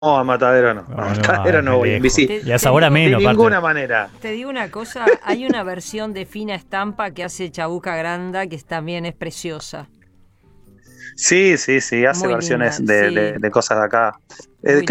a Matadero no. No, A no, Matadero no qué voy en lejos. bici. Y a sabor a De menos, aparte. ninguna manera. Te digo una cosa, hay una versión de Fina Estampa que hace Chabuca Granda que también es preciosa. Sí, hace Muy linda, versiones sí, de cosas de acá. muy